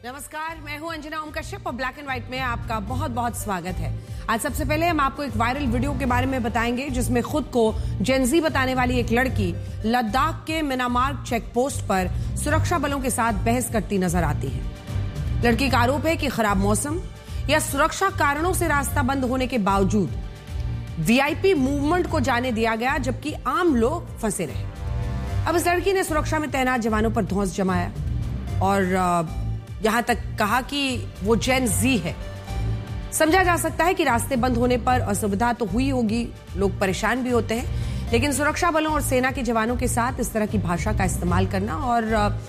नमस्कार, मैं हूं अंजना ओम कश्यप और ब्लैक एंड व्हाइट में आपका बहुत बहुत स्वागत है। आज सबसे पहले हम आपको एक वायरल वीडियो के बारे में बताएंगे जिसमें खुद को जेनजी बताने वाली एक लड़की लद्दाख के मिनामार्ग चेक पोस्ट पर सुरक्षा बलों के साथ बहस करती नजर आती है। लड़की का आरोप है कि खराब मौसम या सुरक्षा कारणों से रास्ता बंद होने के बावजूद वीआईपी मूवमेंट को जाने दिया गया, जबकि आम लोग फंसे रहे। अब इस लड़की ने सुरक्षा में तैनात जवानों पर धौंस जमाया और यहां तक कहा कि वो जेन जी है। समझा जा सकता है कि रास्ते बंद होने पर असुविधा तो हुई होगी, लोग परेशान भी होते हैं, लेकिन सुरक्षा बलों और सेना के जवानों के साथ इस तरह की भाषा का इस्तेमाल करना और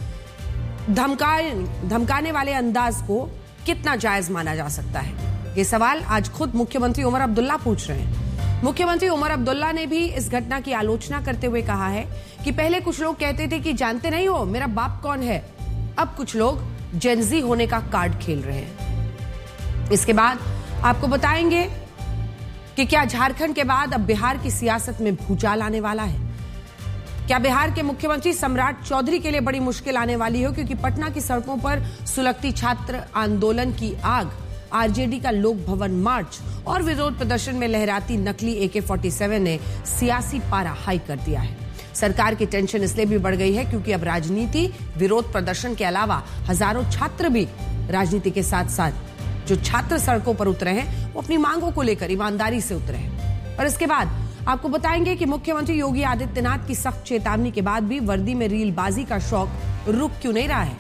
धमकाने वाले अंदाज को कितना जायज माना जा सकता है, ये सवाल आज खुद मुख्यमंत्री उमर अब्दुल्ला पूछ रहे हैं। मुख्यमंत्री उमर अब्दुल्ला ने भी इस घटना की आलोचना करते हुए कहा है कि पहले कुछ लोग कहते थे कि जानते नहीं हो मेरा बाप कौन है, अब कुछ लोग जेनजी होने का कार्ड खेल रहे हैं। इसके बाद आपको बताएंगे कि क्या झारखंड के बाद अब बिहार की सियासत में भूचाल आने वाला है। क्या बिहार के मुख्यमंत्री सम्राट चौधरी के लिए बड़ी मुश्किल आने वाली हो, क्योंकि पटना की सड़कों पर सुलगती छात्र आंदोलन की आग, आरजेडी का लोक भवन मार्च और विरोध प्रदर्शन में लहराती नकली AK-47 ने सियासी पारा हाई कर दिया है। सरकार की टेंशन इसलिए भी बढ़ गई है क्योंकि अब राजनीति, विरोध प्रदर्शन के अलावा हजारों छात्र भी राजनीति के साथ साथ जो छात्र सड़कों पर उतरे हैं वो अपनी मांगों को लेकर ईमानदारी से उतरे हैं। और इसके बाद आपको बताएंगे कि मुख्यमंत्री योगी आदित्यनाथ की सख्त चेतावनी के बाद भी वर्दी में रीलबाजी का शौक रुक क्यों नहीं रहा है।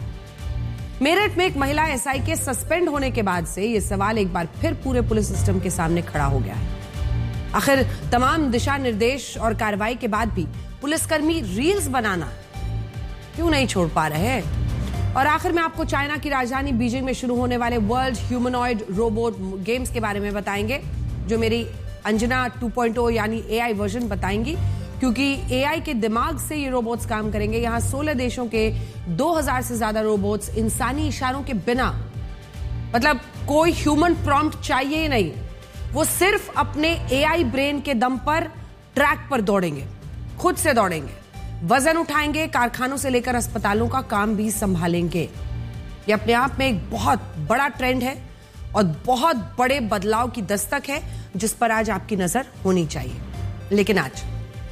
मेरठ में एक महिला SI के सस्पेंड होने के बाद से यह सवाल एक बार फिर पूरे पुलिस सिस्टम के सामने खड़ा हो गया है। आखिर तमाम दिशा निर्देश और कार्रवाई के बाद भी पुलिसकर्मी रील्स बनाना क्यों नहीं छोड़ पा रहे हैं। और आखिर में आपको चाइना की राजधानी बीजिंग में शुरू होने वाले वर्ल्ड ह्यूमनॉइड रोबोट गेम्स के बारे में बताएंगे, जो मेरी अंजना 2.0 यानी AI वर्जन बताएंगी, क्योंकि AI के दिमाग से ये रोबोट्स काम करेंगे। यहाँ 16 देशों के 2000 से ज्यादा रोबोट्स इंसानी इशारों के बिना, मतलब कोई ह्यूमन प्रॉम्प्ट चाहिए ही नहीं, वो सिर्फ अपने AI ब्रेन के दम पर ट्रैक पर दौड़ेंगे, खुद से दौड़ेंगे, वजन उठाएंगे, कारखानों से लेकर अस्पतालों का काम भी संभालेंगे। ये अपने आप में एक बहुत बड़ा ट्रेंड है और बहुत बड़े बदलाव की दस्तक है, जिस पर आज आपकी नजर होनी चाहिए। लेकिन आज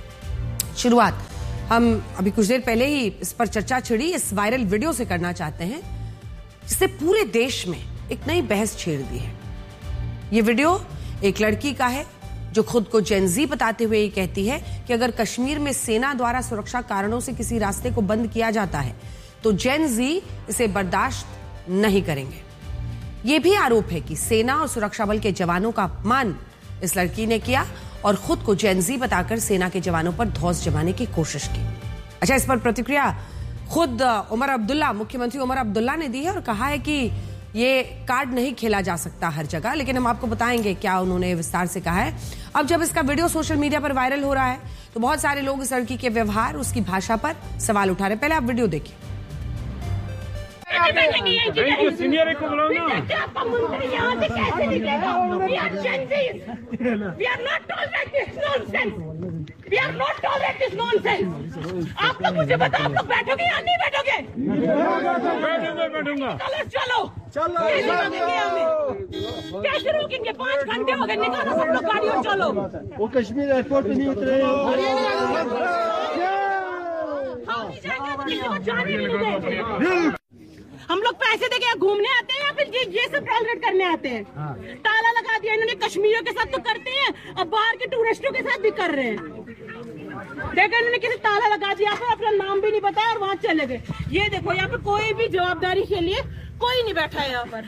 शुरुआत हम अभी कुछ देर पहले ही इस पर चर्चा छिड़ी इस वायरल वीडियो से करना चाहते हैं, जिससे पूरे देश में एक नई बहस छेड़ दी है। ये वीडियो एक लड़की का है जो खुद को जेनजी बताते हुए ये कहती है कि अगर कश्मीर में सेना द्वारा सुरक्षा कारणों से किसी रास्ते को बंद किया जाता है तो जेनजी इसे बर्दाश्त नहीं करेंगे। ये भी आरोप है कि सेना और सुरक्षा बल के जवानों का अपमान इस लड़की ने किया और खुद को जेनजी बताकर सेना के जवानों पर धौंस जमाने की कोशिश की। अच्छा, इस पर प्रतिक्रिया खुद उमर अब्दुल्ला, मुख्यमंत्री उमर अब्दुल्ला ने दी है और कहा है कि ये कार्ड नहीं खेला जा सकता हर जगह, लेकिन हम आपको बताएंगे क्या उन्होंने विस्तार से कहा है। अब जब इसका वीडियो सोशल मीडिया पर वायरल हो रहा है तो बहुत सारे लोग इस लड़की के व्यवहार, उसकी भाषा पर सवाल उठा रहे हैं। पहले आप वीडियो देखिए। सीनियर को बुलाओ ना। आपका मंत्री यहाँ से कैसे निकलेगा? We are Gen-Zs. We are not tolerate this nonsense. We are not tolerate this nonsense. आप लोग मुझे बताओ, आप लोग बैठोगे या नहीं बैठोगे? बैठूंगा। चलो कैसे रोकेंगे हमें? कैसे रोकेंगे? 5 घंटे हो गए, निकालो सब लोग गाड़ी और चलो। वो कश्मीर एयरपोर्ट पे नहीं उतरे। हम नहीं जाएंगे तो किसी को जाने भी नहीं देंगे। हम लोग पैसे देके यहाँ घूमने आते हैं या फिर ये सब टॉलरेट करने आते हैं? ताला लगा दिया इन्होंने, कश्मीरियों के साथ तो करते हैं, अब बाहर के टूरिस्टों के साथ भी कर रहे हैं। देखो इन्होंने किसी ताला लगा दिया, फिर अपना नाम भी नहीं बताया और वहाँ चले गए। ये देखो यहाँ पे कोई भी जवाबदारी के लिए कोई नहीं बैठा है यहाँ पर।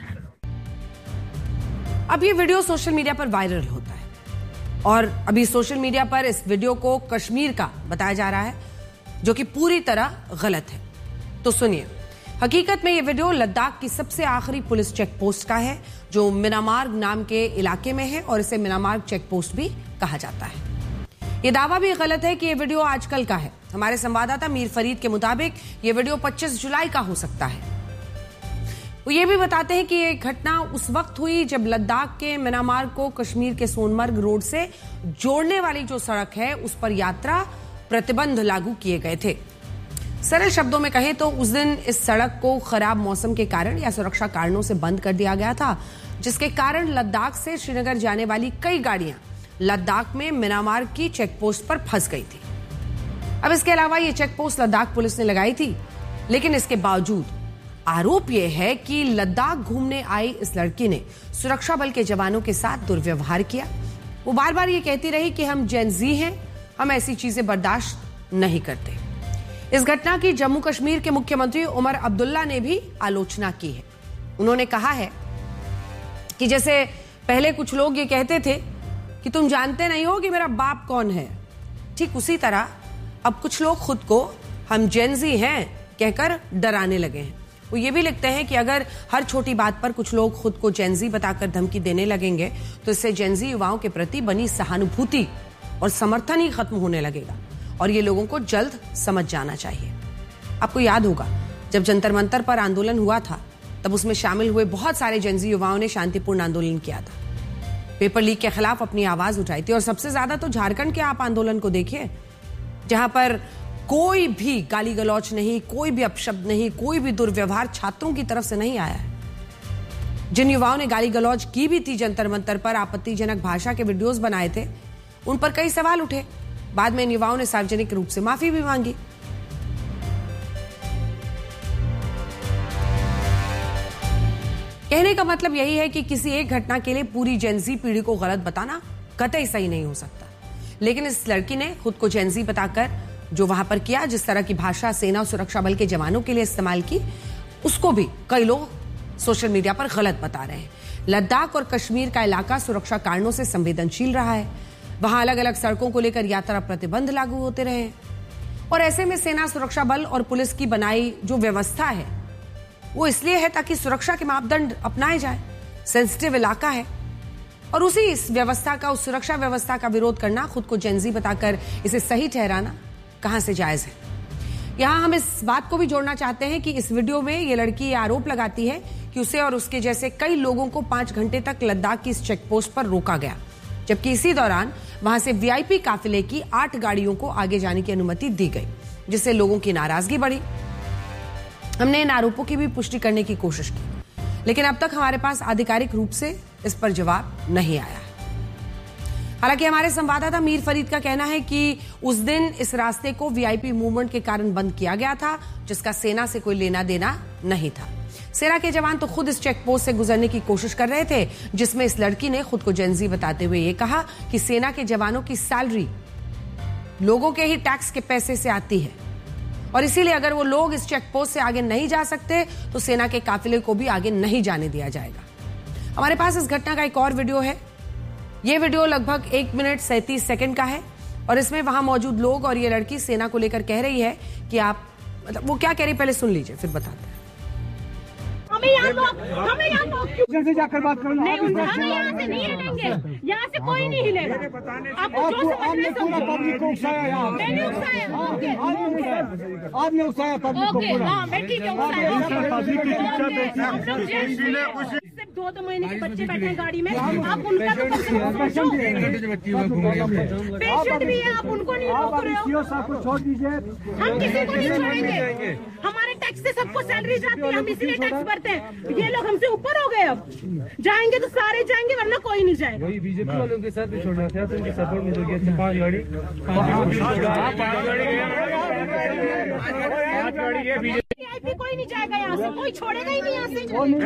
अब ये वीडियो सोशल मीडिया पर वायरल होता है और अभी सोशल मीडिया पर इस वीडियो को कश्मीर का बताया जा रहा है, जो कि पूरी तरह गलत है। तो सुनिए, हकीकत में यह वीडियो लद्दाख की सबसे आखिरी पुलिस चेक पोस्ट का है, जो मिनामार्ग नाम के इलाके में है और इसे मिनामार्ग चेक पोस्ट भी कहा जाता है। यह दावा भी गलत है कि यह वीडियो आजकल का है। हमारे संवाददाता मीर फरीद के मुताबिक यह वीडियो 25 जुलाई का हो सकता है। वो ये भी बताते हैं कि यह घटना उस वक्त हुई जब लद्दाख के मिनामार्ग को कश्मीर के सोनमर्ग रोड से जोड़ने वाली जो सड़क है उस पर यात्रा प्रतिबंध लागू किए गए थे। सरल शब्दों में कहें तो उस दिन इस सड़क को खराब मौसम के कारण या सुरक्षा कारणों से बंद कर दिया गया था, जिसके कारण लद्दाख से श्रीनगर जाने वाली कई गाड़ियां लद्दाख में म्यांमार की चेकपोस्ट पर फंस गई थी। अब इसके अलावा ये चेकपोस्ट लद्दाख पुलिस ने लगाई थी, लेकिन इसके बावजूद आरोप यह है कि लद्दाख घूमने आई इस लड़की ने सुरक्षा बल के जवानों के साथ दुर्व्यवहार किया। वो बार बार ये कहती रही कि हम जेन ज़ी हैं, हम ऐसी चीजें बर्दाश्त नहीं करते। इस घटना की जम्मू कश्मीर के मुख्यमंत्री उमर अब्दुल्ला ने भी आलोचना की है। उन्होंने कहा है कि जैसे पहले कुछ लोग ये कहते थे कि तुम जानते नहीं हो कि मेरा बाप कौन है, ठीक उसी तरह अब कुछ लोग खुद को हम जेन ज़ी हैं कहकर डराने लगे हैं। वो ये भी लिखते हैं कि अगर हर छोटी बात पर कुछ लोग खुद को जेन ज़ी बताकर धमकी देने लगेंगे तो इससे जेन ज़ी युवाओं के प्रति बनी सहानुभूति और समर्थन ही खत्म होने लगेगा और ये लोगों को जल्द समझ जाना चाहिए। आपको याद होगा जब जंतर मंतर पर आंदोलन हुआ था, तब उसमें शामिल हुए बहुत सारे जेन ज़ी युवाओं ने शांतिपूर्ण आंदोलन किया था, पेपर लीक के खिलाफ अपनी आवाज उठाई थी। और सबसे ज्यादा तो झारखंड के आप आंदोलन को देखिए, जहां पर कोई भी गाली गलौच नहीं, कोई भी अपशब्द नहीं, कोई भी दुर्व्यवहार छात्रों की तरफ से नहीं आया है। जिन युवाओं ने गाली गलौच की भी थी जंतर मंतर पर, आपत्तिजनक भाषा के वीडियोस बनाए थे, उन पर कई सवाल उठे। बाद में इन युवाओं ने सार्वजनिक रूप से माफी भी मांगी। कहने का मतलब यही है कि किसी एक घटना के लिए पूरी जेन ज़ी पीढ़ी को गलत बताना कतई सही नहीं हो सकता। लेकिन इस लड़की ने खुद को जेन ज़ी बताकर जो वहां पर किया, जिस तरह की भाषा सेना और सुरक्षा बल के जवानों के लिए इस्तेमाल की, उसको भी कई लोग सोशल मीडिया पर गलत बता रहे हैं। लद्दाख और कश्मीर का इलाका सुरक्षा कारणों से संवेदनशील रहा है। वहां अलग अलग सड़कों को लेकर यात्रा प्रतिबंध लागू होते रहे और ऐसे में सेना, सुरक्षा बल और पुलिस की बनाई जो व्यवस्था है वो इसलिए है ताकि सुरक्षा के मापदंड अपनाए जाए। सेंसिटिव इलाका है और उसी इस व्यवस्था का, उस सुरक्षा व्यवस्था का विरोध करना, खुद को जेन ज़ी बताकर इसे सही ठहराना कहां से जायज है। यहां हम इस बात को भी जोड़ना चाहते हैं कि इस वीडियो में ये लड़की ये आरोप लगाती है कि उसे और उसके जैसे कई लोगों को 5 घंटे तक लद्दाख की इस चेकपोस्ट पर रोका गया, जबकि इसी दौरान वहां से वीआईपी काफिले की 8 गाड़ियों को आगे जाने की अनुमति दी गई, जिससे लोगों की नाराजगी बढ़ी। हमने इन आरोपों की भी पुष्टि करने की कोशिश की, लेकिन अब तक हमारे पास आधिकारिक रूप से इस पर जवाब नहीं आया है। हालांकि हमारे संवाददाता मीर फरीद का कहना है कि उस दिन इस रास्ते को वीआईपी मूवमेंट के कारण बंद किया गया था, जिसका सेना से कोई लेना देना नहीं था। सेना के जवान तो खुद इस चेक पोस्ट से गुजरने की कोशिश कर रहे थे, जिसमें इस लड़की ने खुद को जेन ज़ी बताते हुए ये कहा कि सेना के जवानों की सैलरी लोगों के ही टैक्स के पैसे से आती है और इसीलिए अगर वो लोग इस चेक पोस्ट से आगे नहीं जा सकते तो सेना के काफिले को भी आगे नहीं जाने दिया जाएगा। हमारे पास इस घटना का एक और वीडियो है। ये वीडियो लगभग 1 मिनट 37 सेकंड का है और इसमें वहां मौजूद लोग और ये लड़की सेना को लेकर कह रही है कि आप, मतलब वो क्या कह रही, पहले सुन लीजिए फिर बताते हैं। हमें यहाँ से जाकर बात कर लो। नहीं, हम यहाँ से नहीं हिलेंगे, यहाँ से कोई नहीं हिलेगा। आपको जो आपने पूरा पब्लिक को उकसाया यहाँ। मैंने उकसाया, आपने उकसाया पब्लिक को पूरा। हाँ, मैं ठीक है, उकसाया। 2 महीने के बच्चे बैठे हैं गाड़ी में, आप उनका तो पेशेंट भी है, आप उनको नहीं रोक रहे हो। छोड़ दीजिए, हम किसी को नहीं छोड़ेंगे। हमारे टैक्स से सबको सैलरी जाती है, हम इसीलिए टैक्स भरते हैं। ये लोग हमसे ऊपर हो गए, अब जाएंगे तो सारे जाएंगे, वरना कोई नहीं जाएगा। वही बीजेपी वालों के साथ भी छोड़ना था, तो उनके सपोर्ट में लगी 5 गाड़ी वीआईपी कोई नहीं जाएगा यहाँ से, कोई छोड़ेगा ही नहीं यहाँ से।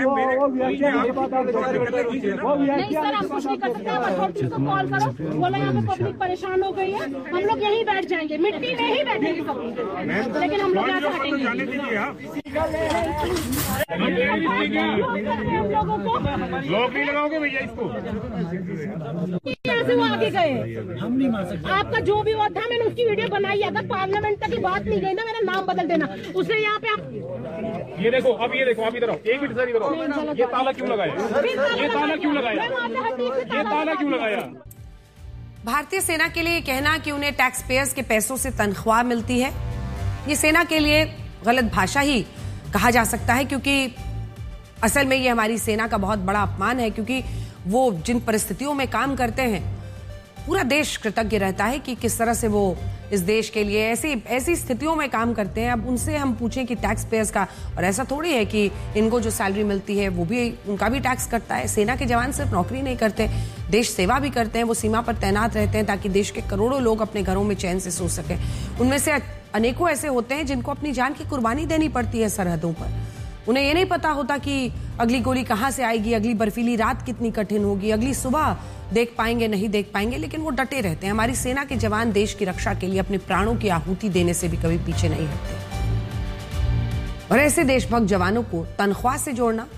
नहीं सर, हम कुछ नहीं कर सकते। अथॉरिटी को कॉल करो, बोला यहाँ पे पब्लिक परेशान हो गई है, हम लोग यहीं बैठ जाएंगे, मिट्टी में ही बैठेंगे सब, लेकिन हम लोग यहाँ से हटेंगे। लोगों को लोग नहीं लगाओगे भैया इसको, यहाँ से वो आगे गए। हम नहीं मार सकते। आपका जो भी वो था, मैंने उसकी वीडियो बनाई। अगर पार्लियामेंट तक की बात नहीं गई ना, मेरा नाम बदल देना। उसने यहाँ पे आप ये देखो, अब ये देखो, आप इधर आओ, एक मिनट सर इधर आओ। ये ताला क्यों लगाया? ये ताला क्यों लगाया? ये ताला क्यों लगाया? भारतीय सेना के लिए कहना कि उन्हें टैक्स पेयर्स के पैसों से तनख्वाह मिलती है, ये सेना के लिए गलत भाषा ही कहा जा सकता है, क्योंकि असल में ये हमारी सेना का बहुत बड़ा अपमान है, क्योंकि वो जिन परिस्थितियों में काम करते हैं पूरा देश कृतज्ञ रहता है कि किस तरह से वो इस देश के लिए ऐसी स्थितियों में काम करते हैं। अब उनसे हम पूछें कि टैक्स पेयर्स का, और ऐसा थोड़ी है कि इनको जो सैलरी मिलती है वो भी उनका भी टैक्स कटता है। सेना के जवान सिर्फ नौकरी नहीं करते, देश सेवा भी करते हैं। वो सीमा पर तैनात रहते हैं ताकि देश के करोड़ों लोग अपने घरों में चैन से सो सकें। उनमें से अनेकों ऐसे होते हैं जिनको अपनी जान की कुर्बानी देनी पड़ती है सरहदों पर। उन्हें ये नहीं पता होता कि अगली गोली कहां से आएगी, अगली बर्फीली रात कितनी कठिन होगी, अगली सुबह देख पाएंगे नहीं देख पाएंगे, लेकिन वो डटे रहते हैं। हमारी सेना के जवान देश की रक्षा के लिए अपने प्राणों की आहुति देने से भी कभी पीछे नहीं हटते। और ऐसे देशभक्त जवानों को तनख्वाह से जोड़ना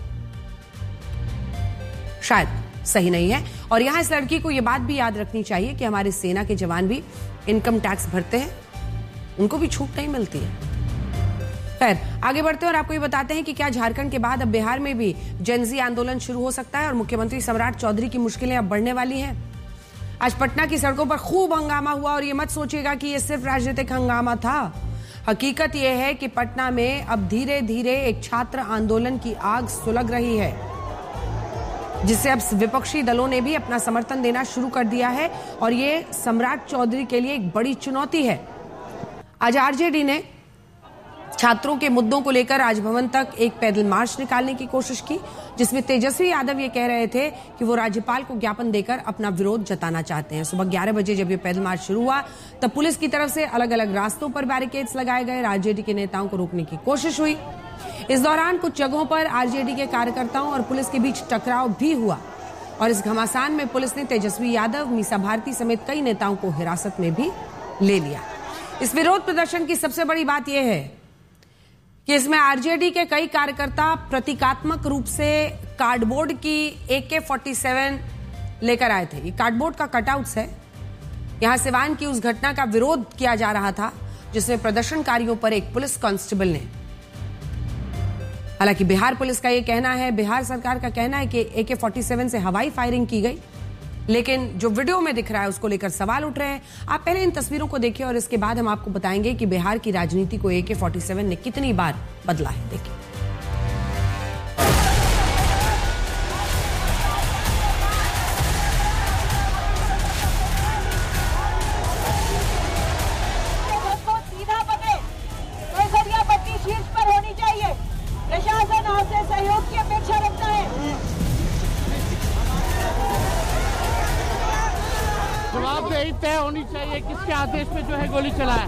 शायद सही नहीं है। और यहां इस लड़की को यह बात भी याद रखनी चाहिए कि हमारे सेना के जवान भी इनकम टैक्स भरते हैं, उनको भी छूट नहीं मिलती है। खैर, आगे बढ़ते हैं और आपको ये बताते हैं कि क्या झारखंड के बाद अब बिहार में भी जेनजी आंदोलन शुरू हो सकता है और मुख्यमंत्री सम्राट चौधरी की मुश्किलें अब बढ़ने वाली हैं। आज पटना की सड़कों पर खूब हंगामा हुआ और ये मत सोचिएगा कि ये सिर्फ राजनीतिक हंगामा था। हकीकत यह है कि पटना में अब धीरे धीरे एक छात्र आंदोलन की आग सुलग रही है, जिससे अब विपक्षी दलों ने भी अपना समर्थन देना शुरू कर दिया है और ये सम्राट चौधरी के लिए एक बड़ी चुनौती है। आज आरजेडी ने छात्रों के मुद्दों को लेकर राजभवन तक एक पैदल मार्च निकालने की कोशिश की, जिसमें तेजस्वी यादव ये कह रहे थे कि वो राज्यपाल को ज्ञापन देकर अपना विरोध जताना चाहते हैं। सुबह 11 बजे जब ये पैदल मार्च शुरू हुआ तब पुलिस की तरफ से अलग अलग रास्तों पर बैरिकेड्स लगाए गए, आरजेडी के नेताओं को रोकने की कोशिश हुई। इस दौरान कुछ जगहों पर आरजेडी के कार्यकर्ताओं और पुलिस के बीच टकराव भी हुआ और इस घमासान में पुलिस ने तेजस्वी यादव, मीसा भारती समेत कई नेताओं को हिरासत में भी ले लिया। इस विरोध प्रदर्शन की सबसे बड़ी बात यह है कि इसमें आरजेडी के कई कार्यकर्ता प्रतीकात्मक रूप से कार्डबोर्ड की AK-47 लेकर आए थे। ये कार्डबोर्ड का कटआउट्स है। यहां सिवान की उस घटना का विरोध किया जा रहा था जिसमें प्रदर्शनकारियों पर एक पुलिस कांस्टेबल ने, हालांकि बिहार पुलिस का ये कहना है, बिहार सरकार का कहना है कि AK-47 से हवाई फायरिंग की गई, लेकिन जो वीडियो में दिख रहा है उसको लेकर सवाल उठ रहे हैं। आप पहले इन तस्वीरों को देखिए और इसके बाद हम आपको बताएंगे कि बिहार की राजनीति को AK-47 ने कितनी बार बदला है। देखिए। सीधा पकड़े, केसरिया पट्टी शीर्ष पर होनी चाहिए। प्रशासन आपसे सहयोग की अपेक्षा रखता है। जवाबदेही तय होनी चाहिए किसके आदेश में जो है गोली चलाया।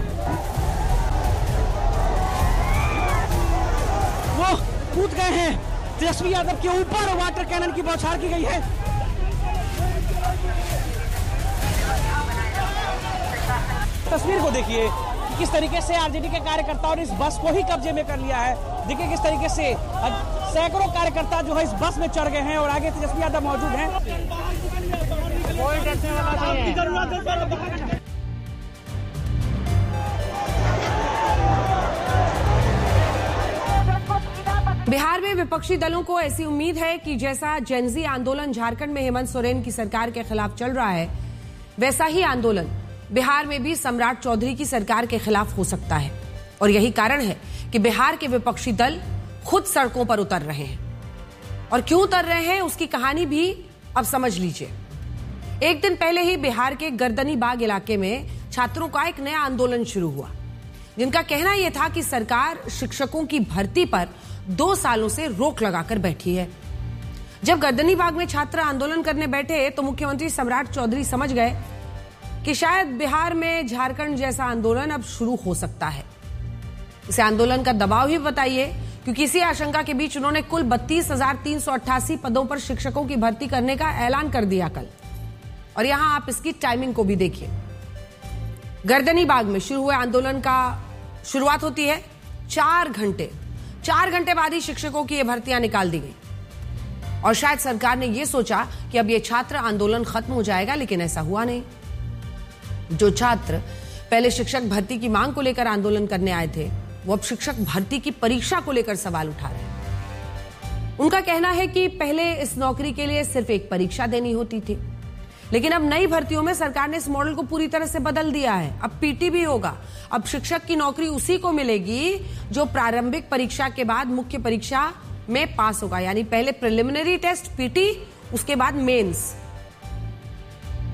वो कूद गए हैं, तेजस्वी यादव के ऊपर वाटर कैनन की बौछार की गई है। तस्वीर को देखिए कि किस तरीके से आरजेडी के कार्यकर्ताओं ने इस बस को ही कब्जे में कर लिया है। देखिए किस तरीके से सैकड़ों कार्यकर्ता जो है इस बस में चढ़ गए हैं और आगे तेजस्वी यादव मौजूद हैं। कोई डरने वाला नहीं है। बिहार में विपक्षी दलों को ऐसी उम्मीद है कि जैसा जेनजी आंदोलन झारखंड में हेमंत सोरेन की सरकार के खिलाफ चल रहा है, वैसा ही आंदोलन बिहार में भी सम्राट चौधरी की सरकार के खिलाफ हो सकता है। और यही कारण है कि बिहार के विपक्षी दल खुद सड़कों पर उतर रहे हैं। और क्यों उतर रहे हैं उसकी कहानी भी अब समझ लीजिए। एक दिन पहले ही बिहार के गर्दनी बाग इलाके में छात्रों का एक नया आंदोलन शुरू हुआ, जिनका कहना यह था कि सरकार शिक्षकों की भर्ती पर 2 सालों से रोक लगाकर बैठी है। जब गर्दनी बाग में छात्र आंदोलन करने बैठे तो मुख्यमंत्री सम्राट चौधरी समझ गए कि शायद बिहार में झारखंड जैसा आंदोलन अब शुरू हो सकता है। इसे आंदोलन का दबाव ही बताइए, क्योंकि इसी आशंका के बीच उन्होंने कुल 32,388 पदों पर शिक्षकों की भर्ती करने का ऐलान कर दिया कल। और यहां आप इसकी टाइमिंग को भी देखिए। गर्दनी बाग में शुरू हुए आंदोलन का शुरुआत होती है 4 घंटे बाद ही शिक्षकों की ये भर्तियां निकाल दी गई। और शायद सरकार ने यह सोचा कि अब ये छात्र आंदोलन खत्म हो जाएगा, लेकिन ऐसा हुआ नहीं। जो छात्र पहले शिक्षक भर्ती की मांग को लेकर आंदोलन करने आए थे, वो अब शिक्षक भर्ती की परीक्षा को लेकर सवाल उठा रहे हैं। उनका कहना है कि पहले इस नौकरी के लिए सिर्फ एक परीक्षा देनी होती थी, लेकिन अब नई भर्तियों में सरकार ने इस मॉडल को पूरी तरह से बदल दिया है। अब पीटी भी होगा। अब शिक्षक की नौकरी उसी को मिलेगी जो प्रारंभिक परीक्षा के बाद मुख्य परीक्षा में पास होगा, यानी पहले प्रिलिमिनरी टेस्ट पीटी, उसके बाद मेंस।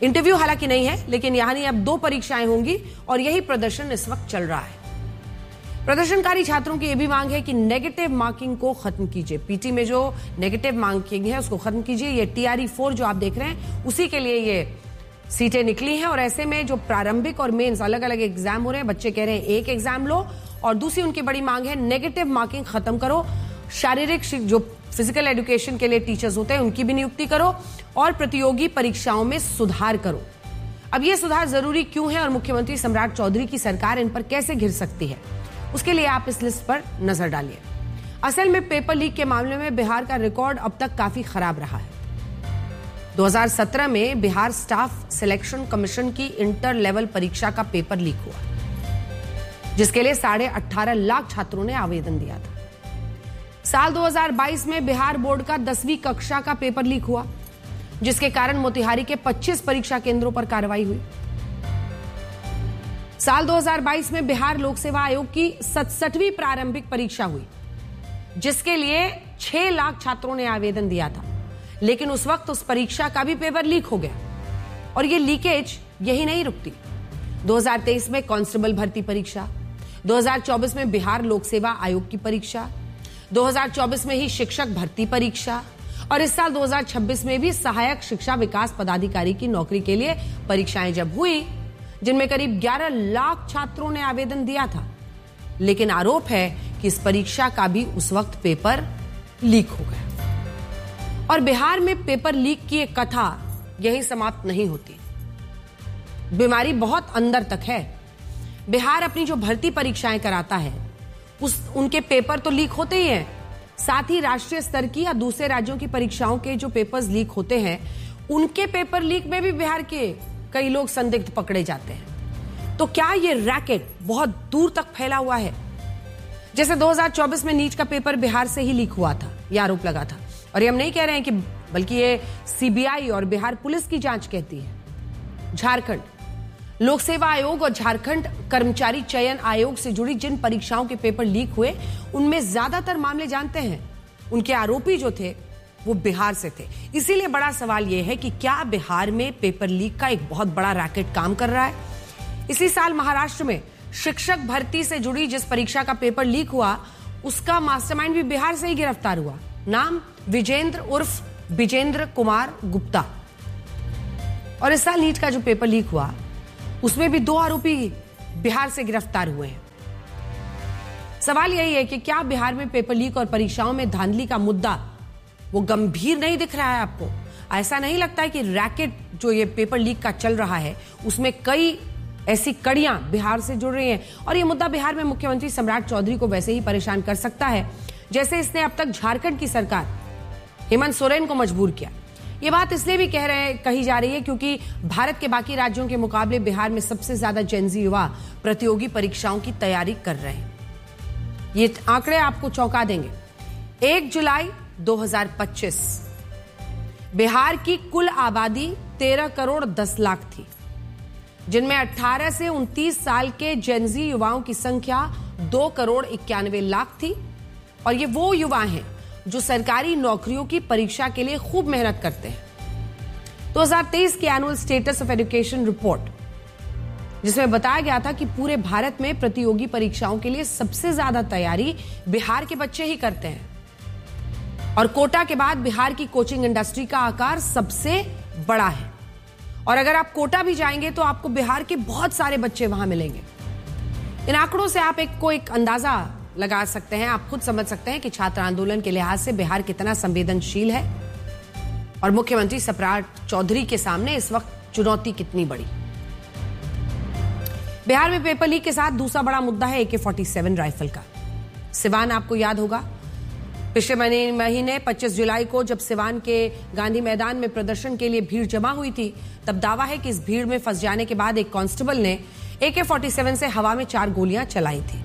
इंटरव्यू हालांकि नहीं है, लेकिन यानी अब 2 परीक्षाएं होंगी और यही प्रदर्शन इस वक्त चल रहा है। प्रदर्शनकारी छात्रों की यह भी मांग है कि नेगेटिव मार्किंग को खत्म कीजिए। पीटी में जो नेगेटिव मार्किंग है उसको खत्म कीजिए। ये TRE 4 जो आप देख रहे हैं उसी के लिए ये सीटें निकली हैं और ऐसे में जो प्रारंभिक और मेंस अलग अलग एग्जाम हो रहे हैं, बच्चे कह रहे हैं एक एग्जाम लो। और दूसरी उनकी बड़ी मांग है नेगेटिव मार्किंग खत्म करो, शारीरिक जो फिजिकल एजुकेशन के लिए टीचर्स होते हैं उनकी भी नियुक्ति करो और प्रतियोगी परीक्षाओं में सुधार करो। अब ये सुधार जरूरी क्यों है और मुख्यमंत्री सम्राट चौधरी की सरकार इन पर कैसे घिर सकती है, उसके लिए आप इस लिस्ट पर नजर डालिए। असल में पेपर लीक के मामले में बिहार का रिकॉर्ड अब तक काफी खराब रहा है। 2017 में बिहार स्टाफ सिलेक्शन कमीशन की इंटर लेवल परीक्षा का पेपर लीक हुआ, जिसके लिए 18.5 लाख छात्रों ने आवेदन दिया था। साल 2022 में बिहार बोर्ड का 10वीं कक्षा का पेपर लीक हुआ, जिसके कारण मोतिहारी के 25 परीक्षा केंद्रों पर कार्रवाई हुई। साल 2022 में बिहार लोक सेवा आयोग की 67वीं प्रारंभिक परीक्षा हुई, जिसके लिए 6 लाख छात्रों ने आवेदन दिया था, लेकिन उस वक्त उस परीक्षा का भी पेपर लीक हो गया। और ये लीकेज यही नहीं रुकती। 2023 में कांस्टेबल भर्ती परीक्षा, 2024 में बिहार लोक सेवा आयोग की परीक्षा, 2024 में ही शिक्षक भर्ती परीक्षा और इस साल 2026 में भी सहायक शिक्षा विकास पदाधिकारी की नौकरी के लिए परीक्षाएं जब हुई, जिनमें करीब 11 लाख छात्रों ने आवेदन दिया था, लेकिन आरोप है कि इस परीक्षा का भी उस वक्त पेपर लीक हो गया। और बिहार में पेपर लीक की एक कथा यहीं समाप्त नहीं होती। बीमारी बहुत अंदर तक है। बिहार अपनी जो भर्ती परीक्षाएं कराता है उनके पेपर तो लीक होते ही हैं, साथ ही राष्ट्रीय स्तर की या दूसरे राज्यों की परीक्षाओं के जो पेपर्स लीक होते हैं उनके पेपर लीक में भी बिहार के कई लोग संदिग्ध पकड़े जाते हैं। तो क्या ये रैकेट बहुत दूर तक फैला हुआ है? जैसे 2024 में नीट का पेपर बिहार से ही लीक हुआ था, यह आरोप लगा था। और ये हम नहीं कह रहे हैं कि, बल्कि ये CBI और बिहार पुलिस की जांच कहती है। झारखंड लोक सेवा आयोग और झारखंड कर्मचारी चयन आयोग से जुड़ी जिन परीक्षाओं के पेपर लीक हुए उनमें ज्यादातर मामले जानते हैं, उनके आरोपी जो थे वो बिहार से थे। इसीलिए बड़ा सवाल यह है कि क्या बिहार में पेपर लीक का एक बहुत बड़ा रैकेट काम कर रहा है? इसी साल महाराष्ट्र में शिक्षक भर्ती से जुड़ी जिस परीक्षा का पेपर लीक हुआ उसका मास्टरमाइंड भी बिहार से ही गिरफ्तार हुआ। नाम विजेंद्र उर्फ विजेंद्र कुमार गुप्ता। और इस साल नीट का जो पेपर लीक हुआ उसमें भी 2 आरोपी बिहार से गिरफ्तार हुए हैं। सवाल यही है कि क्या बिहार में पेपर लीक और परीक्षाओं में धांधली का मुद्दा वो गंभीर नहीं दिख रहा है आपको? ऐसा नहीं लगता है कि रैकेट जो ये पेपर लीक का चल रहा है उसमें कई ऐसी कड़ियां बिहार से जुड़ रही हैं और ये मुद्दा बिहार में मुख्यमंत्री सम्राट चौधरी को वैसे ही परेशान कर सकता है जैसे इसने अब तक झारखंड की सरकार हेमंत सोरेन को मजबूर किया। ये बात इसलिए भी कही जा रही है क्योंकि भारत के बाकी राज्यों के मुकाबले बिहार में सबसे ज्यादा जेनजी युवा प्रतियोगी परीक्षाओं की तैयारी कर रहे हैं। ये आंकड़े आपको चौंका देंगे। 1 जुलाई 2025 बिहार की कुल आबादी 13 करोड़ 10 लाख थी, जिनमें 18 से 29 साल के जेनजी युवाओं की संख्या 2 करोड़ 91 लाख थी। और ये वो युवा हैं जो सरकारी नौकरियों की परीक्षा के लिए खूब मेहनत करते हैं। 2023 की annual status of education report, जिसमें बताया गया था कि पूरे भारत में प्रतियोगी परीक्षाओं के लिए सबसे ज्यादा तैयारी बिहार के बच्चे ही करते हैं और कोटा के बाद बिहार की कोचिंग इंडस्ट्री का आकार सबसे बड़ा है। और अगर आप कोटा भी जाएंगे तो आपको बिहार के बहुत सारे बच्चे वहां मिलेंगे। इन आंकड़ों से आप एक अंदाजा लगा सकते हैं, आप खुद समझ सकते हैं कि छात्र आंदोलन के लिहाज से बिहार कितना संवेदनशील है और मुख्यमंत्री सम्राट चौधरी के सामने इस वक्त चुनौती कितनी बड़ी। बिहार में पेपर लीक के साथ दूसरा बड़ा मुद्दा है AK-47 राइफल का। सिवान आपको याद होगा, पिछले महीने 25 जुलाई को जब सिवान के गांधी मैदान में प्रदर्शन के लिए भीड़ जमा हुई थी, तब दावा है कि इस भीड़ में फंस जाने के बाद एक कांस्टेबल ने AK-47 से हवा में 4 गोलियां चलाई थी।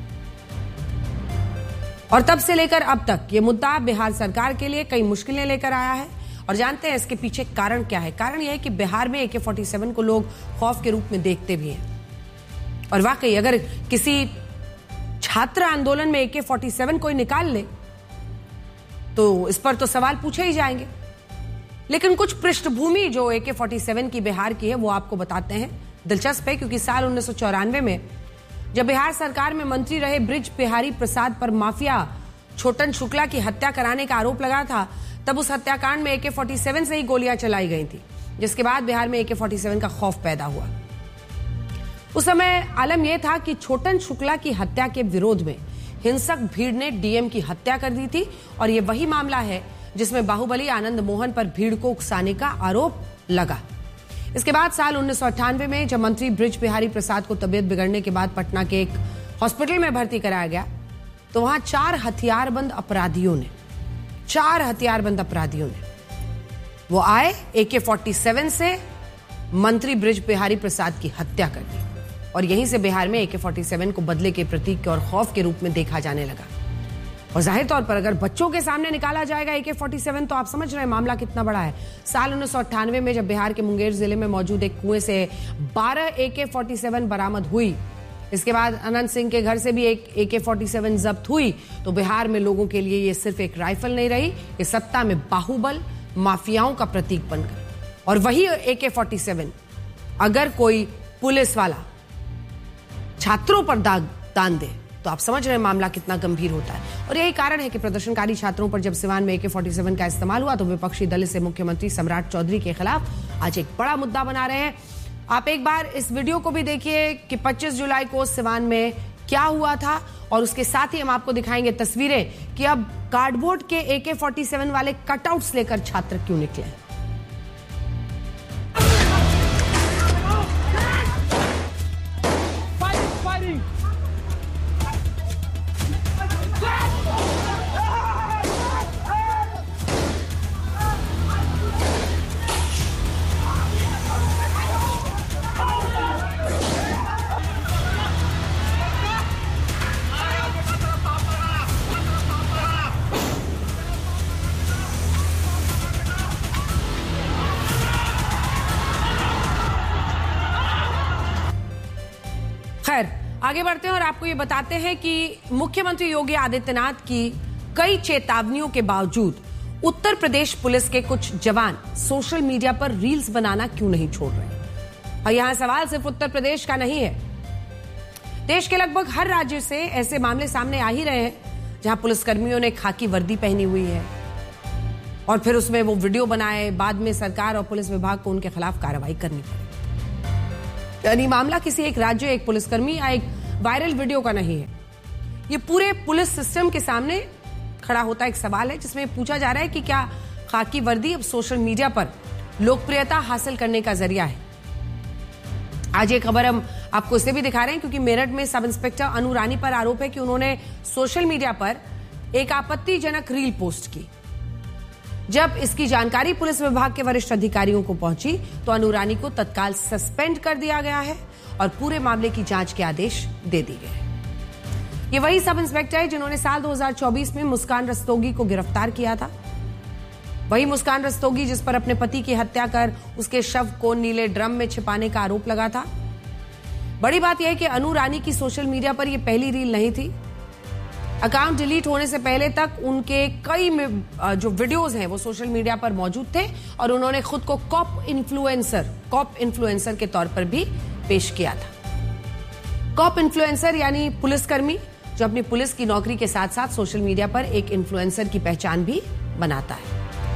और तब से लेकर अब तक ये मुद्दा बिहार सरकार के लिए कई मुश्किलें लेकर आया है। और जानते हैं इसके पीछे कारण क्या है? कारण यह है कि बिहार में AK-47 को लोग खौफ के रूप में देखते भी हैं। और वाकई अगर किसी छात्र आंदोलन में AK-47 कोई निकाल ले तो इस पर तो सवाल पूछे ही जाएंगे। लेकिन कुछ पृष्ठभूमि जो AK-47 की बिहार की है वो आपको बताते हैं। दिलचस्प है क्योंकि साल 1994 में जब बिहार सरकार में मंत्री रहे बृज बिहारी प्रसाद पर माफिया छोटन शुक्ला की हत्या कराने का आरोप लगा था, तब उस हत्याकांड में AK-47 से ही गोलियां चलाई गई थी, जिसके बाद बिहार में AK-47 का खौफ पैदा हुआ। उस समय आलम यह था कि छोटन शुक्ला की हत्या के विरोध में हिंसक भीड़ ने डीएम की हत्या कर दी थी और यह वही मामला है जिसमें बाहुबली आनंद मोहन पर भीड़ को उकसाने का आरोप लगा। इसके बाद साल 1998 में जब मंत्री बृज बिहारी प्रसाद को तबीयत बिगड़ने के बाद पटना के एक हॉस्पिटल में भर्ती कराया गया, तो वहां 4 हथियारबंद अपराधियों ने वो आए AK-47 से मंत्री बृज बिहारी प्रसाद की हत्या कर दी और यहीं से बिहार में AK-47 को बदले के प्रतीक और खौफ के रूप में देखा जाने लगा। और जाहिर तौर पर अगर बच्चों के सामने निकाला जाएगा AK-47 तो आप समझ रहे हैं मामला कितना बड़ा है। साल 1998 में जब बिहार के मुंगेर जिले में मौजूद एक कुएं से 12 AK-47 बरामद हुई, इसके बाद अनंत सिंह के घर से भी एक AK-47 जब्त हुई, तो बिहार में लोगों के लिए ये सिर्फ एक राइफल नहीं रही, ये सत्ता में बाहुबल माफियाओं का प्रतीक बन गई। और वही AK-47 अगर कोई पुलिस वाला छात्रों पर दान दे तो आप समझ रहे हैं मामला कितना गंभीर होता है। और यही कारण है कि प्रदर्शनकारी छात्रों पर जब सिवान में AK-47 का इस्तेमाल हुआ तो विपक्षी दल से मुख्यमंत्री सम्राट चौधरी के खिलाफ आज एक बड़ा मुद्दा बना रहे हैं। आप एक बार इस वीडियो को भी देखिए कि 25 जुलाई को सिवान में क्या हुआ था और उसके साथ ही हम आपको दिखाएंगे तस्वीरें कि अब कार्डबोर्ड के AK-47 वाले कटआउट्स लेकर छात्र क्यों निकले हैं। खैर आगे बढ़ते हैं और आपको ये बताते हैं कि मुख्यमंत्री योगी आदित्यनाथ की कई चेतावनियों के बावजूद उत्तर प्रदेश पुलिस के कुछ जवान सोशल मीडिया पर रील्स बनाना क्यों नहीं छोड़ रहे। और यहां सवाल सिर्फ उत्तर प्रदेश का नहीं है, देश के लगभग हर राज्य से ऐसे मामले सामने आ ही रहे हैं जहां पुलिसकर्मियों ने खाकी वर्दी पहनी हुई है और फिर उसमें वो वीडियो बनाए, बाद में सरकार और पुलिस विभाग को उनके खिलाफ कार्रवाई करनी पड़ी। यानी मामला किसी एक राज्य, एक पुलिसकर्मी या एक वायरल वीडियो का नहीं है, ये पूरे पुलिस सिस्टम के सामने खड़ा होता एक सवाल है जिसमें पूछा जा रहा है कि क्या खाकी वर्दी अब सोशल मीडिया पर लोकप्रियता हासिल करने का जरिया है। आज ये खबर हम आपको इसलिए भी दिखा रहे हैं क्योंकि मेरठ में सब इंस्पेक्टर अनु रानी पर आरोप है कि उन्होंने सोशल मीडिया पर एक आपत्तिजनक रील पोस्ट की। जब इसकी जानकारी पुलिस विभाग के वरिष्ठ अधिकारियों को पहुंची तो अनु रानी को तत्काल सस्पेंड कर दिया गया है और पूरे मामले की जांच के आदेश दे दिए गए हैं। ये वही सब इंस्पेक्टर है जिन्होंने साल 2024 में मुस्कान रस्तोगी को गिरफ्तार किया था। वही मुस्कान रस्तोगी जिस पर अपने पति की हत्या कर उसके शव को नीले ड्रम में छिपाने का आरोप लगा था। बड़ी बात यह है कि अनु रानी की सोशल मीडिया पर यह पहली रील नहीं थी। अकाउंट डिलीट होने से पहले तक उनके कई जो वीडियोस हैं वो सोशल मीडिया पर मौजूद थे और उन्होंने खुद को कॉप इन्फ्लुएंसर के तौर पर भी पेश किया था। कॉप इन्फ्लुएंसर यानी पुलिसकर्मी जो अपनी पुलिस की नौकरी के साथ साथ सोशल मीडिया पर एक इन्फ्लुएंसर की पहचान भी बनाता है।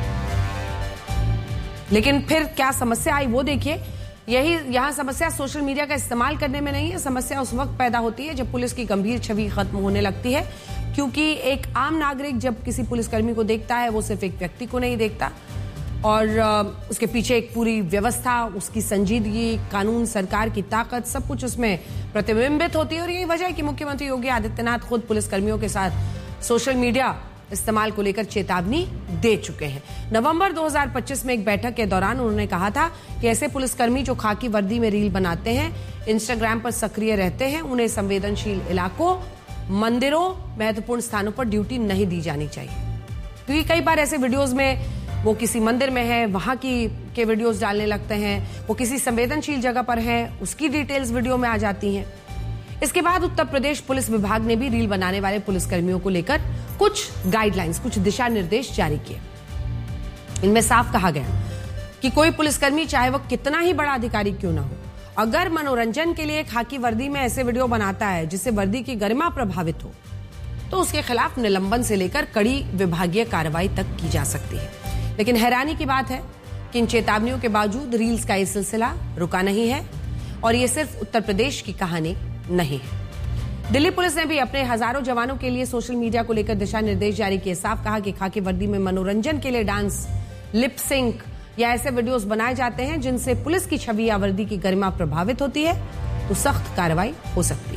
लेकिन फिर क्या समस्या आई वो देखिए। यहां समस्या सोशल मीडिया का इस्तेमाल करने में नहीं है, समस्या उस वक्त पैदा होती है जब पुलिस की गंभीर छवि खत्म होने लगती है, क्योंकि एक आम नागरिक जब किसी पुलिसकर्मी को देखता है वो सिर्फ एक व्यक्ति को नहीं देखता और उसके पीछे एक पूरी व्यवस्था, उसकी संजीदगी, कानून, सरकार की ताकत, सब कुछ उसमें प्रतिबिंबित होती है। और यही वजह है कि मुख्यमंत्री योगी आदित्यनाथ खुद पुलिसकर्मियों के साथ सोशल मीडिया इस्तेमाल को लेकर चेतावनी दे चुके हैं। नवंबर 2025 में एक बैठक के दौरान उन्होंने कहा था कि ऐसे पुलिसकर्मी जो खाकी वर्दी में रील बनाते हैं, इंस्टाग्राम पर सक्रिय रहते हैं, उन्हें संवेदनशील इलाकों, मंदिरों, महत्वपूर्ण स्थानों पर ड्यूटी नहीं दी जानी चाहिए। क्योंकि कई बार ऐसे वीडियोस में वो किसी मंदिर में है, वहां के वीडियोस डालने लगते हैं, वो किसी संवेदनशील जगह पर है, उसकी डिटेल्स वीडियो में आ जाती हैं। इसके बाद उत्तर प्रदेश पुलिस विभाग ने भी रील बनाने वाले पुलिसकर्मियों को लेकर कुछ गाइडलाइंस, कुछ दिशा निर्देश जारी किए। इनमें साफ कहा गया कि कोई पुलिसकर्मी चाहे वह कितना ही बड़ा अधिकारी क्यों ना हो, अगर मनोरंजन के लिए खाकी वर्दी में ऐसे वीडियो बनाता है जिससे वर्दी की गरिमा प्रभावित हो, तो उसके खिलाफ निलंबन से लेकर कड़ी विभागीय कार्रवाई तक की जा सकती है। लेकिन हैरानी की बात है कि इन चेतावनियों के बावजूद रील्स का ये सिलसिला रुका नहीं है और ये सिर्फ उत्तर प्रदेश की कहानी नहीं है। दिल्ली पुलिस ने भी अपने हजारों जवानों के लिए सोशल मीडिया को लेकर दिशा निर्देश जारी किए। साफ कहा कि खाकी वर्दी में मनोरंजन के लिए डांस, लिप सिंक या ऐसे वीडियोस बनाए जाते हैं जिनसे पुलिस की छवि या वर्दी की गरिमा प्रभावित होती है तो सख्त कार्रवाई हो सकती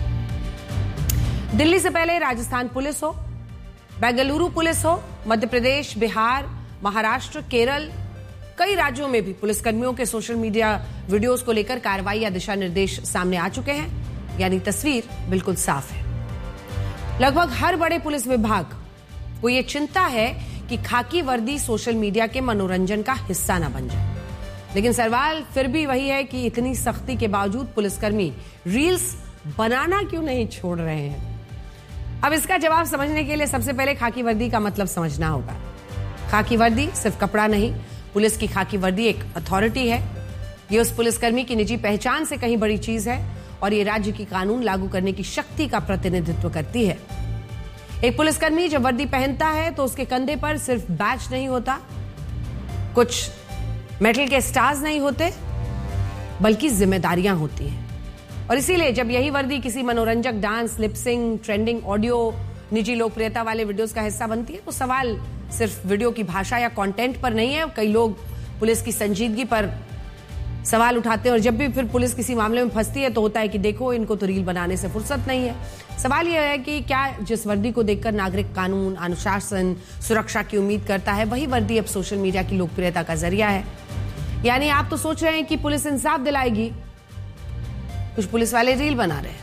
है। दिल्ली से पहले राजस्थान पुलिस हो, बेंगलुरु पुलिस हो, मध्य प्रदेश, बिहार, महाराष्ट्र, केरल, कई राज्यों में भी पुलिसकर्मियों के सोशल मीडिया वीडियोस को लेकर कार्रवाई या दिशा निर्देश सामने आ चुके हैं। यानी तस्वीर बिल्कुल साफ है। लगभग हर बड़े पुलिस विभाग को यह चिंता है कि खाकी वर्दी सोशल मीडिया के मनोरंजन का हिस्सा न बन जाए। लेकिन सवाल फिर भी वही है कि इतनी सख्ती के बावजूद पुलिसकर्मी रील्स बनाना क्यों नहीं छोड़ रहे हैं। अब इसका जवाब समझने के लिए सबसे पहले खाकी वर्दी का मतलब समझना होगा। खाकी वर्दी सिर्फ कपड़ा नहीं, पुलिस की खाकी वर्दी एक अथॉरिटी है। ये उस पुलिसकर्मी की निजी पहचान से कहीं बड़ी चीज है और ये राज्य की कानून लागू करने की शक्ति का प्रतिनिधित्व करती है। एक पुलिसकर्मी जब वर्दी पहनता है तो उसके कंधे पर सिर्फ बैच नहीं होता, कुछ मेटल के स्टार्स नहीं होते, बल्कि जिम्मेदारियां होती हैं। और इसीलिए जब यही वर्दी किसी मनोरंजक डांस, लिपसिंग, ट्रेंडिंग ऑडियो, निजी लोकप्रियता वाले वीडियोस का हिस्सा बनती है तो सवाल सिर्फ वीडियो की भाषा या कंटेंट पर नहीं है। कई लोग पुलिस की संजीदगी पर सवाल उठाते हैं और जब भी फिर पुलिस किसी मामले में फंसती है तो होता है कि देखो इनको तो रील बनाने से फुर्सत नहीं है। सवाल यह है कि क्या जिस वर्दी को देखकर नागरिक कानून, अनुशासन, सुरक्षा की उम्मीद करता है, वही वर्दी अब सोशल मीडिया की लोकप्रियता का जरिया है। यानी आप तो सोच रहे हैं कि पुलिस इंसाफ दिलाएगी, कुछ पुलिस वाले रील बना रहे हैं।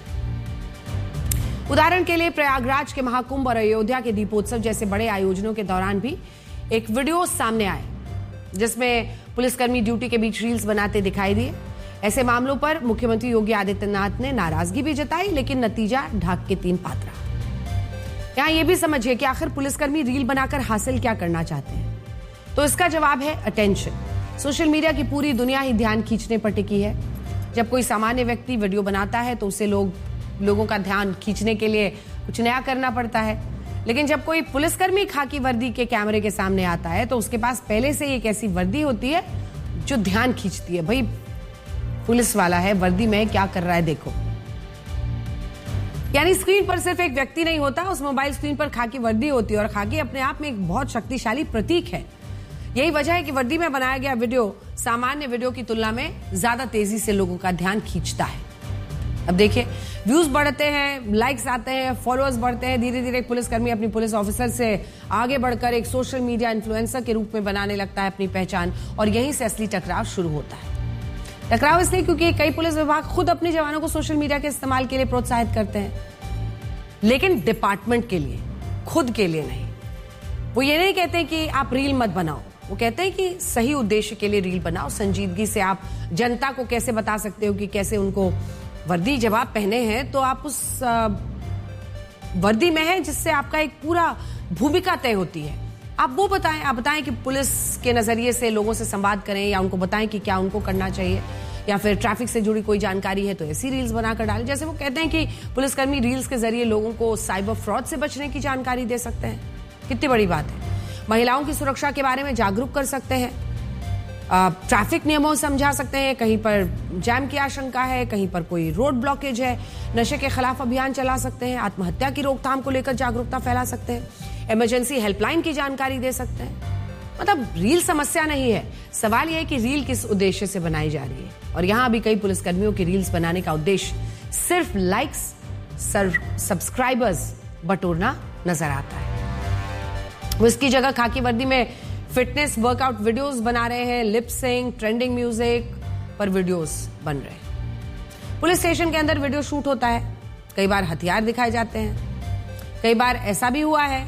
उदाहरण के लिए प्रयागराज के महाकुंभ और अयोध्या के दीपोत्सव जैसे बड़े आयोजनों के दौरान भी एक वीडियो सामने आए जिसमें पुलिसकर्मी ड्यूटी के बीच रील्स बनाते दिखाई दिए। ऐसे मामलों पर मुख्यमंत्री योगी आदित्यनाथ ने नाराजगी भी जताई, लेकिन नतीजा ढाक के 3 पात रहा। यहां यह भी समझिए कि आखिर पुलिसकर्मी रील बनाकर हासिल क्या करना चाहते हैं, तो इसका जवाब है अटेंशन। सोशल मीडिया की पूरी दुनिया ही ध्यान खींचने पर टिकी है। जब कोई सामान्य व्यक्ति वीडियो बनाता है तो उसे लोगों का ध्यान खींचने के लिए कुछ नया करना पड़ता है। लेकिन जब कोई पुलिसकर्मी खाकी वर्दी के कैमरे के सामने आता है तो उसके पास पहले से एक ऐसी वर्दी होती है जो ध्यान खींचती है। भाई पुलिस वाला है, वर्दी में क्या कर रहा है देखो। यानी स्क्रीन पर सिर्फ एक व्यक्ति नहीं होता, उस मोबाइल स्क्रीन पर खाकी वर्दी होती है और खाकी अपने आप में एक बहुत शक्तिशाली प्रतीक है। यही वजह है कि वर्दी में बनाया गया वीडियो सामान्य वीडियो की तुलना में ज्यादा तेजी से लोगों का ध्यान खींचता है। अब देखिए, व्यूज बढ़ते हैं, लाइक्स आते हैं, फॉलोअर्स बढ़ते हैं, धीरे धीरे पुलिसकर्मी अपनी पुलिस ऑफिसर से आगे बढ़कर एक सोशल मीडिया इन्फ्लुएंसर के रूप में बनाने लगता है अपनी पहचान और यहीं से असली टकराव शुरू होता है। टकराव इसलिए क्योंकि कई पुलिस विभाग खुद अपने जवानों को सोशल मीडिया के इस्तेमाल के लिए प्रोत्साहित करते हैं, लेकिन डिपार्टमेंट के लिए, खुद के लिए नहीं। वो ये नहीं कहते कि आप रील मत बनाओ, वो कहते हैं कि सही उद्देश्य के लिए रील बनाओ। संजीदगी से आप जनता को कैसे बता सकते हो कि कैसे उनको वर्दी जब आप पहने हैं तो आप उस वर्दी में हैं जिससे आपका एक पूरा भूमिका तय होती है। आप वो बताएं, आप बताएं कि पुलिस के नजरिए से लोगों से संवाद करें या उनको बताएं कि क्या उनको करना चाहिए, या फिर ट्रैफिक से जुड़ी कोई जानकारी है तो ऐसी रील्स बनाकर डालें। जैसे वो कहते हैं कि पुलिसकर्मी रील्स के जरिए लोगों को साइबर फ्रॉड से बचने की जानकारी दे सकते हैं। कितनी बड़ी बात है। महिलाओं की सुरक्षा के बारे में जागरूक कर सकते हैं, ट्रैफिक नियमों समझा सकते हैं, कहीं पर जैम की आशंका है, कहीं पर कोई रोड ब्लॉकेज है, नशे के खिलाफ अभियान चला सकते हैं, आत्महत्या की रोकथाम को लेकर जागरूकता फैला सकते हैं, इमरजेंसी हेल्पलाइन की जानकारी दे सकते हैं। मतलब रील समस्या नहीं है, सवाल यह है कि रील किस उद्देश्य से बनाई जा रही है। और यहां अभी कई पुलिसकर्मियों की रील्स बनाने का उद्देश्य सिर्फ लाइक्स, सब्सक्राइबर्स बटोरना नजर आता है। वो इसकी जगह खाकी वर्दी में फिटनेस वर्कआउट वीडियोस बना रहे हैं, लिप सिंक, ट्रेंडिंग म्यूजिक पर वीडियोस बन रहे हैं। पुलिस स्टेशन के अंदर वीडियो शूट होता है, कई बार हथियार दिखाए जाते हैं। कई बार ऐसा भी हुआ है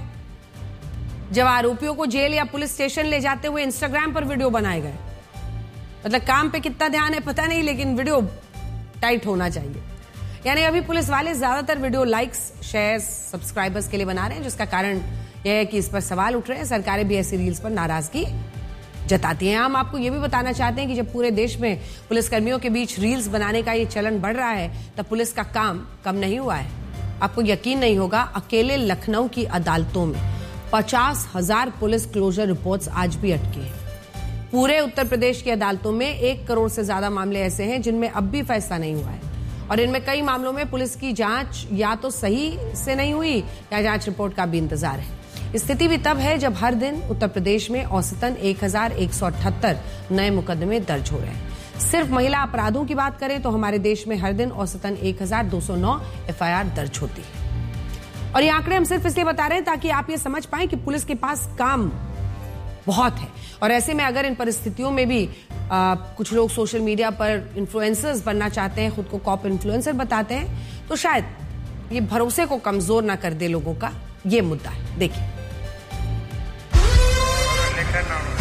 जब आरोपियों को जेल या पुलिस स्टेशन ले जाते हुए इंस्टाग्राम पर वीडियो बनाए गए। मतलब काम पे कितना ध्यान है पता नहीं, लेकिन वीडियो टाइट होना चाहिए। यानी अभी पुलिस वाले ज्यादातर वीडियो लाइक्स, शेयर्स, सब्सक्राइबर्स के लिए बना रहे हैं, जिसका कारण यह है कि इस पर सवाल उठ रहे हैं। सरकारें भी ऐसी रील्स पर नाराजगी जताती हैं। हम आपको ये भी बताना चाहते हैं कि जब पूरे देश में पुलिसकर्मियों के बीच रील्स बनाने का ये चलन बढ़ रहा है, तब पुलिस का काम कम नहीं हुआ है। आपको यकीन नहीं होगा, अकेले लखनऊ की अदालतों में 50,000 पुलिस क्लोजर रिपोर्ट्स आज भी अटकी हैं। पूरे उत्तर प्रदेश की अदालतों में 1 करोड़ से ज्यादा मामले ऐसे हैं जिनमें अब भी फैसला नहीं हुआ है, और इनमें कई मामलों में पुलिस की जांच या तो सही से नहीं हुई या जांच रिपोर्ट का भी इंतजार है। स्थिति भी तब है जब हर दिन उत्तर प्रदेश में औसतन 1178 नए मुकदमे दर्ज हो रहे हैं। सिर्फ महिला अपराधों की बात करें तो हमारे देश में हर दिन औसतन 1209 एफआईआर दर्ज होती है। और ये आंकड़े हम सिर्फ इसलिए बता रहे हैं ताकि आप ये समझ पाएं कि पुलिस के पास काम बहुत है। और ऐसे में अगर इन परिस्थितियों में भी कुछ लोग सोशल मीडिया पर इन्फ्लुएंसर्स बनना चाहते हैं, खुद को कॉप इन्फ्लुएंसर बताते हैं, तो शायद ये भरोसे को कमजोर ना कर दे लोगों का। ये मुद्दा है, देखिए।